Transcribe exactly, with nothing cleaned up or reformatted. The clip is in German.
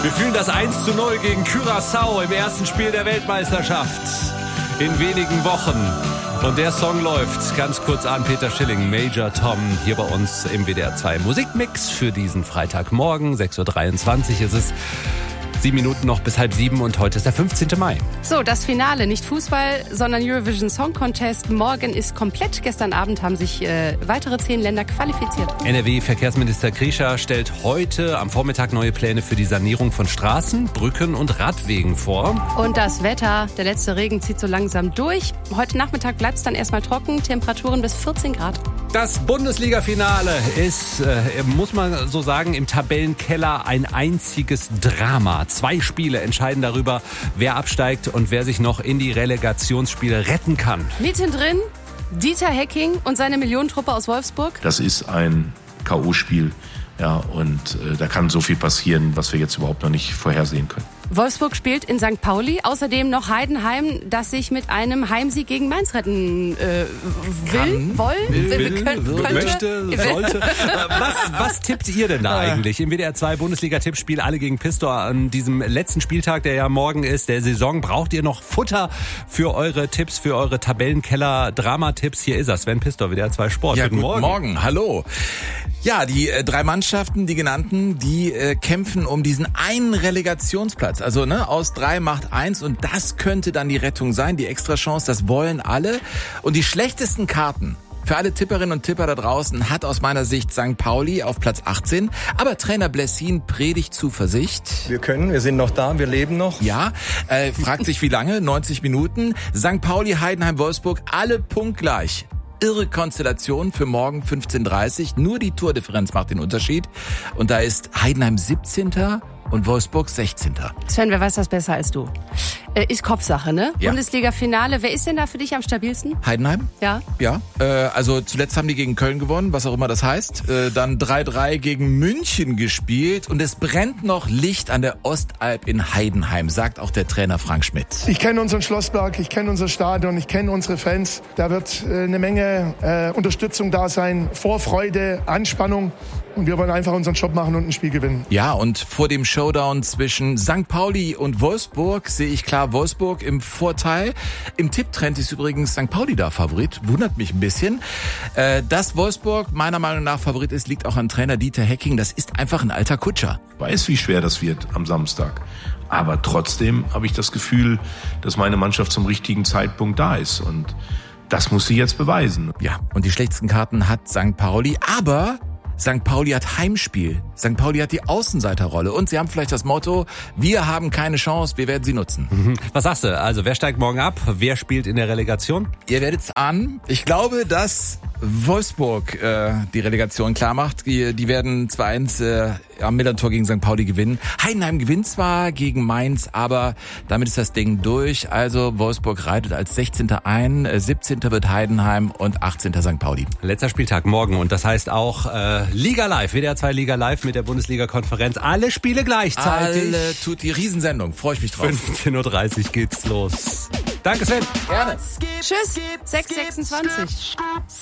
Wir fühlen das eins zu null gegen Curaçao im ersten Spiel der Weltmeisterschaft in wenigen Wochen. Und der Song läuft ganz kurz an. Peter Schilling, Major Tom, hier bei uns im W D R zwei Musikmix für diesen Freitagmorgen. sechs Uhr dreiundzwanzig ist es. Sieben Minuten noch bis halb sieben und heute ist der fünfzehnten Mai. So, das Finale, nicht Fußball, sondern Eurovision Song Contest. Morgen ist komplett. Gestern Abend haben sich äh, weitere zehn Länder qualifiziert. N R W-Verkehrsminister Krischer stellt heute am Vormittag neue Pläne für die Sanierung von Straßen, Brücken und Radwegen vor. Und das Wetter, der letzte Regen zieht so langsam durch. Heute Nachmittag bleibt es dann erstmal trocken, Temperaturen bis vierzehn Grad. Das Bundesliga-Finale ist, äh, muss man so sagen, im Tabellenkeller ein einziges Drama. Zwei Spiele entscheiden darüber, wer absteigt und wer sich noch in die Relegationsspiele retten kann. Mittendrin Dieter Hecking und seine Millionentruppe aus Wolfsburg. Das ist ein K O-Spiel, ja, und äh, da kann so viel passieren, was wir jetzt überhaupt noch nicht vorhersehen können. Wolfsburg spielt in Sankt Pauli. Außerdem noch Heidenheim, das sich mit einem Heimsieg gegen Mainz retten äh, will, Kann, wollen, will, will, können, könnte, möchte, sollte. was, was tippt ihr denn da eigentlich? Im W D R zwei Bundesliga-Tippspiel alle gegen Pistor an diesem letzten Spieltag, der ja morgen ist, der Saison. Braucht ihr noch Futter für eure Tipps, für eure Tabellenkeller-Dramatipps? Hier ist er, Sven Pistor, W D R zwei Sport. Ja, guten, guten Morgen. Morgen, hallo. Ja, die äh, drei Mannschaften, die genannten, die äh, kämpfen um diesen einen Relegationsplatz. Also ne, aus drei macht eins und das könnte dann die Rettung sein, die Extrachance, das wollen alle. Und die schlechtesten Karten für alle Tipperinnen und Tipper da draußen hat aus meiner Sicht Sankt Pauli auf Platz achtzehn. Aber Trainer Blessin predigt Zuversicht. Wir können, wir sind noch da, wir leben noch. Ja, äh, fragt sich wie lange, neunzig Minuten. Sankt Pauli, Heidenheim, Wolfsburg, alle punktgleich. Irre Konstellation für morgen fünfzehn Uhr dreißig. Nur die Tordifferenz macht den Unterschied. Und da ist Heidenheim siebzehnter und Wolfsburg sechzehnter Sven, wer weiß das besser als du? Äh, ist Kopfsache, ne? Ja. Bundesliga-Finale. Wer ist denn da für dich am stabilsten? Heidenheim? Ja. Ja, äh, also zuletzt haben die gegen Köln gewonnen, was auch immer das heißt. Äh, dann drei drei gegen München gespielt und es brennt noch Licht an der Ostalb in Heidenheim, sagt auch der Trainer Frank Schmidt. Ich kenne unseren Schlossberg, ich kenne unser Stadion, ich kenne unsere Fans. Da wird äh, eine Menge äh, Unterstützung da sein, Vorfreude, Anspannung. Und wir wollen einfach unseren Job machen und ein Spiel gewinnen. Ja, und vor dem Showdown zwischen Sankt Pauli und Wolfsburg sehe ich klar Wolfsburg im Vorteil. Im Tipptrend ist übrigens Sankt Pauli da Favorit. Wundert mich ein bisschen. Äh, dass Wolfsburg meiner Meinung nach Favorit ist, liegt auch an Trainer Dieter Hecking. Das ist einfach ein alter Kutscher. Ich weiß, wie schwer das wird am Samstag. Aber trotzdem habe ich das Gefühl, dass meine Mannschaft zum richtigen Zeitpunkt da ist. Und das muss sie jetzt beweisen. Ja, und die schlechtesten Karten hat Sankt Pauli, aber Sankt Pauli hat Heimspiel. Sankt Pauli hat die Außenseiterrolle. Und sie haben vielleicht das Motto, wir haben keine Chance, wir werden sie nutzen. Was sagst du? Also, wer steigt morgen ab? Wer spielt in der Relegation? Ihr werdet's ahnen. Ich glaube, dass Wolfsburg äh, die Relegation klar macht. Die, die werden zwei eins äh, am Millantor gegen Sankt Pauli gewinnen. Heidenheim gewinnt zwar gegen Mainz, aber damit ist das Ding durch. Also Wolfsburg reitet als sechzehnter ein, äh, siebzehnter wird Heidenheim und achtzehnter Sankt Pauli. Letzter Spieltag morgen und das heißt auch äh, Liga Live, W D R zwei Liga Live mit der Bundesliga-Konferenz. Alle Spiele gleichzeitig. Alle tut die Riesensendung. Freue ich mich drauf. fünfzehn Uhr dreißig geht's los. Danke, Sven. Gerne. Tschüss, sechs Uhr sechsundzwanzig.